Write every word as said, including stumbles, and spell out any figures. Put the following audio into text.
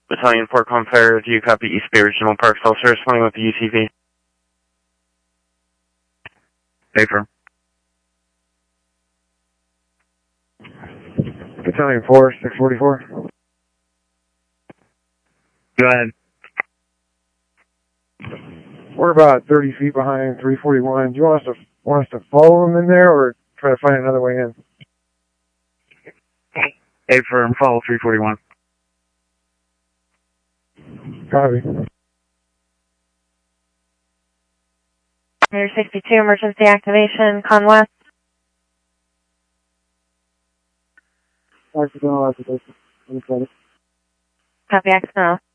Battalion four Confire, do you copy East Bay Regional Park, Cell Service, running with the U T V? Affirm. Battalion four, six forty-four. Go ahead. We're about thirty feet behind three forty-one. Do you want us to want us to follow them in there or try to find another way in? Affirm, follow three forty-one. Copy. Air sixty-two, emergency activation, Con West. Accidental activation. Copy, accidental.